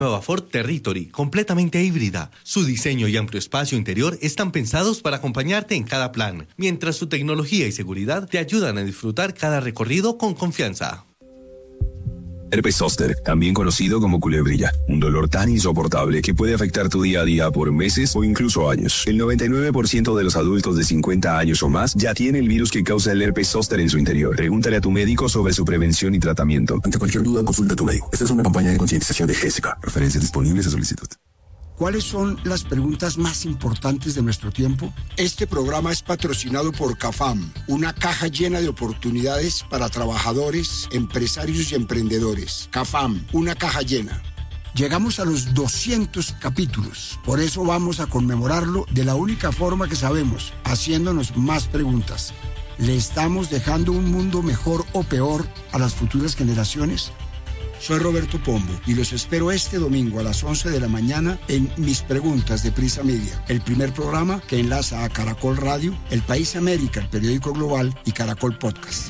Nueva Ford Territory, completamente híbrida. Su diseño y amplio espacio interior están pensados para acompañarte en cada plan, mientras su tecnología y seguridad te ayudan a disfrutar cada recorrido con confianza. Herpes zóster, también conocido como culebrilla, un dolor tan insoportable que puede afectar tu día a día por meses o incluso años. El 99% de los adultos de 50 años o más ya tiene el virus que causa el herpes zóster en su interior. Pregúntale a tu médico sobre su prevención y tratamiento. Ante cualquier duda, consulta a tu médico. Esta es una campaña de concientización de Jessica. Referencias disponibles a solicitud. ¿Cuáles son las preguntas más importantes de nuestro tiempo? Este programa es patrocinado por CAFAM, una caja llena de oportunidades para trabajadores, empresarios y emprendedores. CAFAM, una caja llena. Llegamos a los 200 capítulos, por eso vamos a conmemorarlo de la única forma que sabemos, haciéndonos más preguntas. ¿Le estamos dejando un mundo mejor o peor a las futuras generaciones? Soy Roberto Pombo y los espero este domingo a las 11 de la mañana en Mis Preguntas de Prisa Media, el primer programa que enlaza a Caracol Radio, El País América, el periódico global y Caracol Podcast.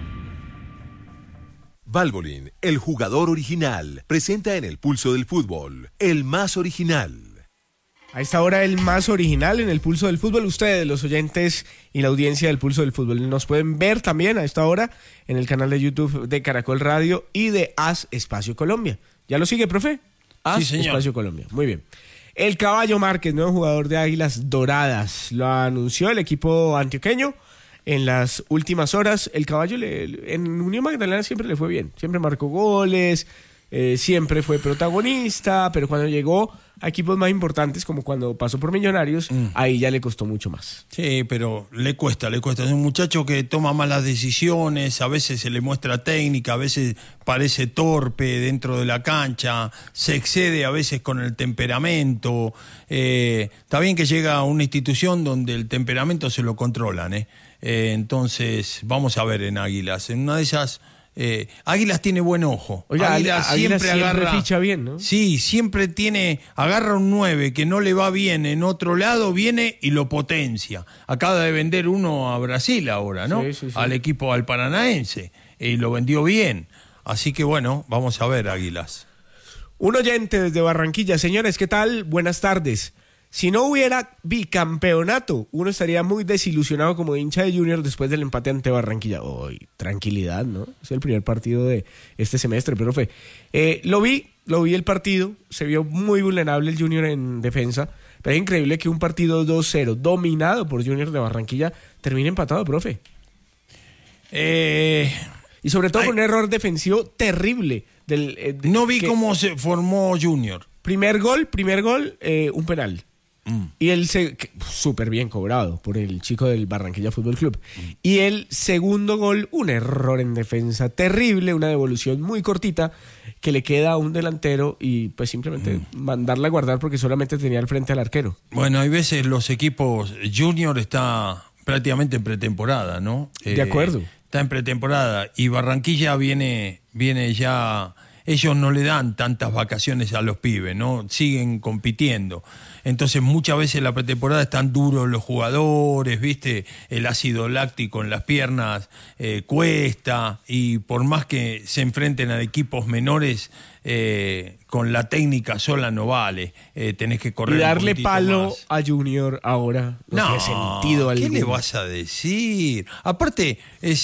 Valvoline, el jugador original, presenta en el Pulso del Fútbol, el más original. A esta hora el más original en el Pulso del Fútbol. Ustedes, los oyentes y la audiencia del Pulso del Fútbol, nos pueden ver también a esta hora en el canal de YouTube de Caracol Radio y de AS Espacio Colombia. ¿Ya lo sigue, profe? AS Sí, Espacio Colombia. Muy bien. El Caballo Márquez, nuevo jugador de Águilas Doradas, lo anunció el equipo antioqueño en las últimas horas. El Caballo en Unión Magdalena siempre le fue bien, siempre marcó goles, siempre fue protagonista, pero cuando llegó a equipos más importantes, como cuando pasó por Millonarios, ahí ya le costó mucho más. Sí, pero le cuesta. Es un muchacho que toma malas decisiones, a veces se le muestra técnica, a veces parece torpe dentro de la cancha, se excede a veces con el temperamento. Está bien que llega a una institución donde el temperamento se lo controlan, entonces vamos a ver en Águilas. En una de esas... Águilas tiene buen ojo. Oiga, Águilas siempre agarra, ficha bien, ¿no? Sí, siempre agarra un 9 que no le va bien en otro lado, viene y lo potencia. Acaba de vender uno a Brasil ahora, ¿no? Sí. Al equipo, al Paranaense, y lo vendió bien. Así que bueno, vamos a ver, Águilas. Un oyente desde Barranquilla. Señores, ¿qué tal? Buenas tardes. Si no hubiera bicampeonato, uno estaría muy desilusionado como hincha de Junior después del empate ante Barranquilla. Tranquilidad, ¿no? Es el primer partido de este semestre, profe. Lo vi el partido, se vio muy vulnerable el Junior en defensa, pero es increíble que un partido 2-0 dominado por Junior de Barranquilla termine empatado, profe. Y sobre todo con un error defensivo terrible. No vi cómo se formó Junior. Primer gol, un penal. Y súper bien cobrado por el chico del Barranquilla Fútbol Club. Y el segundo gol, un error en defensa terrible, una devolución muy cortita que le queda a un delantero y pues simplemente mandarla a guardar porque solamente tenía al frente al arquero. Bueno, hay veces los equipos Junior está prácticamente en pretemporada, ¿no? De acuerdo. Está en pretemporada y Barranquilla viene ya... Ellos no le dan tantas vacaciones a los pibes, ¿no? Siguen compitiendo. Entonces muchas veces en la pretemporada están duros los jugadores, ¿viste? El ácido láctico en las piernas cuesta, y por más que se enfrenten a equipos menores, con la técnica sola no vale. Tenés que correr. Y darle un palo más a Junior ahora no tiene sentido alguno. ¿Qué le vas a decir? Aparte,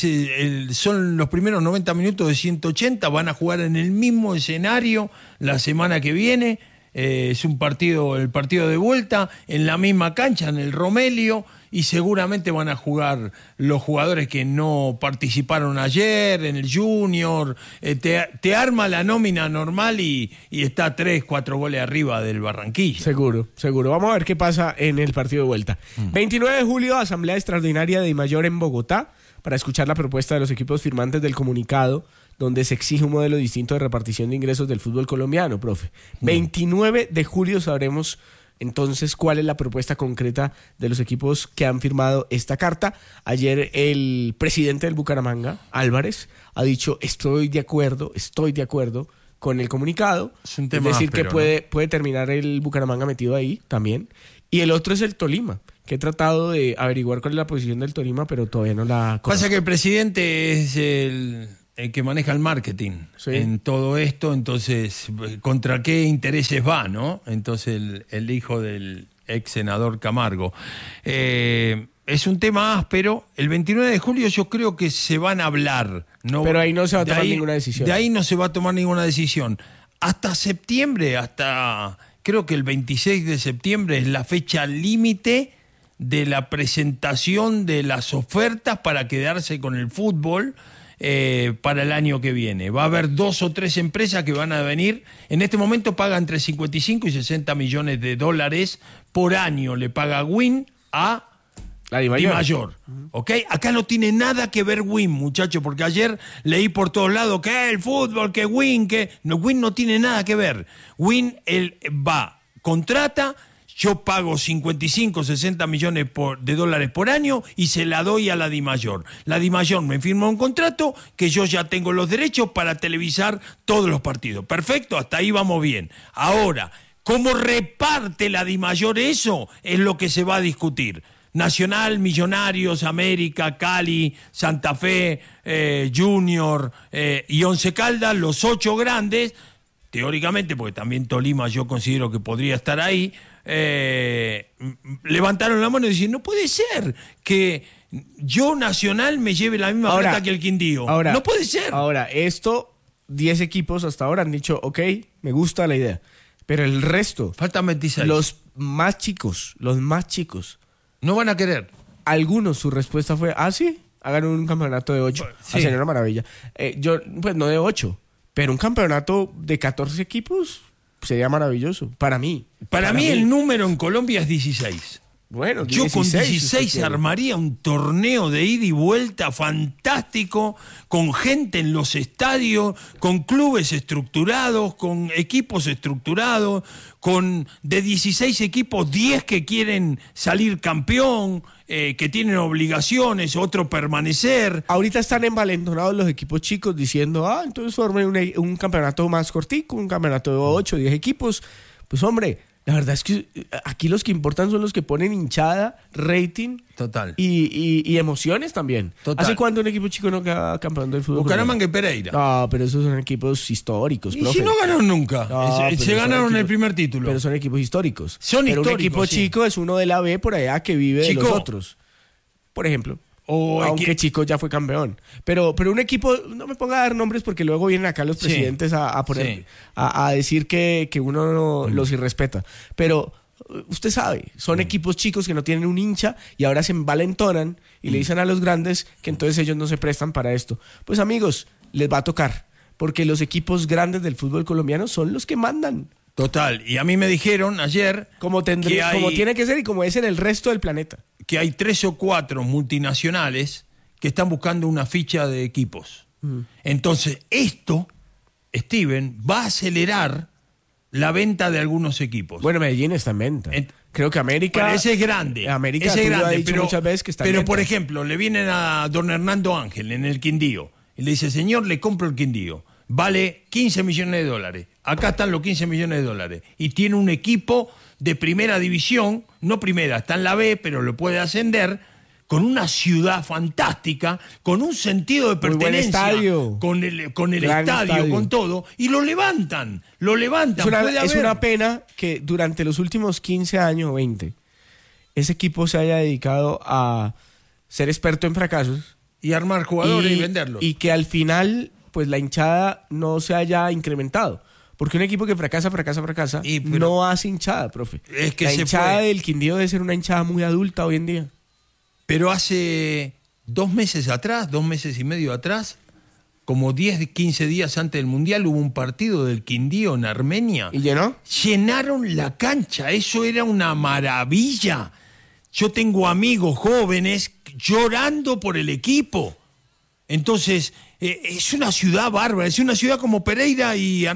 son los primeros 90 minutos de 180, van a jugar en el mismo escenario la semana que viene. Es el partido de vuelta en la misma cancha, en el Romelio, y seguramente van a jugar los jugadores que no participaron ayer en el Junior. Te arma la nómina normal y está 3-4 goles arriba del Barranquilla. Seguro. Vamos a ver qué pasa en el partido de vuelta. 29 de julio, Asamblea Extraordinaria de DIMAYOR en Bogotá, para escuchar la propuesta de los equipos firmantes del comunicado donde se exige un modelo distinto de repartición de ingresos del fútbol colombiano, profe. 29 de julio sabremos entonces cuál es la propuesta concreta de los equipos que han firmado esta carta. Ayer el presidente del Bucaramanga, Álvarez, ha dicho estoy de acuerdo con el comunicado. Es un tema decir, áspero, que puede terminar el Bucaramanga metido ahí también. Y el otro es el Tolima, que he tratado de averiguar cuál es la posición del Tolima, pero todavía no la conozco. Pasa que el presidente es que maneja el marketing Sí. en todo esto, entonces, ¿contra qué intereses va, no? Entonces, el hijo del ex senador Camargo. Es un tema áspero. El 29 de julio yo creo que se van a hablar. ¿no? Pero ahí no se va a De tomar ahí- ninguna decisión. De ahí no se va a tomar ninguna decisión. Hasta septiembre, creo que el 26 de septiembre es la fecha límite de la presentación de las ofertas para quedarse con el fútbol para el año que viene. Va a haber 2 o 3 empresas que van a venir. En este momento pagan entre 55 y 60 millones de dólares por año. Le paga Win a La DiMayor. DiMayor. ¿Ok? Acá no tiene nada que ver Win, muchachos, porque ayer leí por todos lados que el fútbol, que Win, que... No, Win no tiene nada que ver. Win, él va, contrata, yo pago 55, 60 millones de dólares por año y se la doy a la DiMayor. La DiMayor me firma un contrato que yo ya tengo los derechos para televisar todos los partidos. Perfecto, hasta ahí vamos bien. Ahora, ¿cómo reparte la DiMayor eso? Es lo que se va a discutir. Nacional, Millonarios, América, Cali, Santa Fe, Junior y Once Caldas, los 8 grandes, teóricamente, porque también Tolima yo considero que podría estar ahí, levantaron la mano y decían, no puede ser que yo Nacional me lleve la misma plata que el Quindío. No puede ser. Ahora, 10 equipos hasta ahora han dicho, ok, me gusta la idea. Pero el resto, faltan 26. Los más chicos, no van a querer. Algunos su respuesta fue, sí, hagan un campeonato de 8. Sí. Sería una maravilla. Yo, pues no de 8, pero un campeonato de 14 equipos sería maravilloso, para mí. Para mí el número en Colombia es 16. Bueno, yo 16, con si usted 16 quiere. armaría un torneo de ida y vuelta fantástico, con gente en los estadios, con clubes estructurados, con equipos estructurados, con de 16 equipos 10 que quieren salir campeón, que tienen obligaciones, otro permanecer. Ahorita están envalentonados los equipos chicos diciendo, entonces formen un campeonato más cortico, un campeonato de 8, 10 equipos. Pues hombre, la verdad es que aquí los que importan son los que ponen hinchada, rating. Total. Y emociones también. Total. ¿Hace cuánto un equipo chico no queda campeón del fútbol? Bucaramanga y Pereira. No, pero esos son equipos históricos, Y profe. si no ganaron nunca, pero se son ganaron equipos- el primer título. Pero son equipos históricos. Son pero históricos, un equipo sí. chico es uno de la B por allá que vive Chico. de los otros. Por ejemplo. O Aunque Chico ya fue campeón. Pero un equipo, no me ponga a dar nombres porque luego vienen acá los Sí. presidentes a poner, Sí. a decir que uno no los irrespeta. Pero usted sabe, son equipos chicos que no tienen un hincha y ahora se envalentonan y le dicen a los grandes que entonces ellos no se prestan para esto. Pues amigos, les va a tocar. Porque los equipos grandes del fútbol colombiano son los que mandan. Total. Y a mí me dijeron ayer Como tiene que ser y como es en el resto del planeta. que hay 3 o 4 multinacionales que están buscando una ficha de equipos. Entonces, esto, Steven, va a acelerar la venta de algunos equipos. Bueno, Medellín está en venta. Creo que América... Bueno, ese es grande. América, ese es tú lo has grande, dicho muchas veces que está en pero venta. por ejemplo, le vienen a don Hernando Ángel en el Quindío y le dice, señor, le compro el Quindío. Vale 15 millones de dólares. Acá están los 15 millones de dólares. Y tiene un equipo de primera división, no primera, está en la B, pero lo puede ascender, con una ciudad fantástica, con un sentido de Muy buen pertenencia, estadio. con el Gran estadio, con todo, y lo levantan. Es una pena que durante los últimos 15 años o 20 ese equipo se haya dedicado a ser experto en fracasos y armar jugadores y venderlos. Y que al final pues la hinchada no se haya incrementado. Porque un equipo que fracasa, no hace hinchada, profe. Es que la se hinchada fue. del Quindío debe ser una hinchada muy adulta hoy en día. Pero hace 2 meses atrás, 2 meses y medio atrás, como 10, 15 días antes del Mundial, hubo un partido del Quindío en Armenia. ¿Y llenó? Llenaron la cancha, eso era una maravilla. Yo tengo amigos jóvenes llorando por el equipo. Entonces, es una ciudad bárbara, es una ciudad como Pereira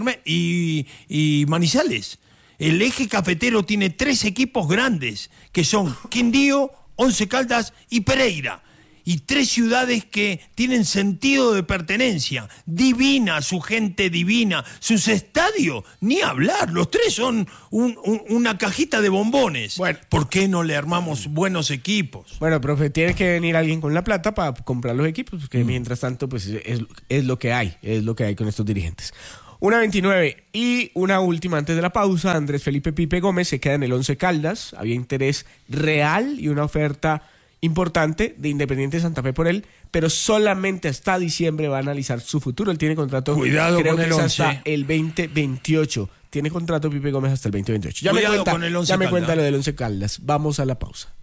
y Manizales. El eje cafetero tiene 3 equipos grandes, que son Quindío, Once Caldas y Pereira. y 3 ciudades que tienen sentido de pertenencia. Divina, su gente divina, sus estadios, ni hablar. Los 3 son una cajita de bombones. Bueno. ¿Por qué no le armamos buenos equipos? Bueno, profe, tiene que venir alguien con la plata para comprar los equipos, porque mientras tanto, pues es lo que hay con estos dirigentes. 1:29 y una última antes de la pausa. Andrés Felipe Pipe Gómez se queda en el Once Caldas. Había interés real y una oferta importante de Independiente Santa Fe por él, pero solamente hasta diciembre va a analizar su futuro. Él tiene contrato, Cuidado creo con que el es 11. hasta el 2028. Tiene contrato Pipe Gómez hasta el 2028. Cuidado con el Once ya me Caldas. cuenta lo del Once Caldas. Vamos a la pausa.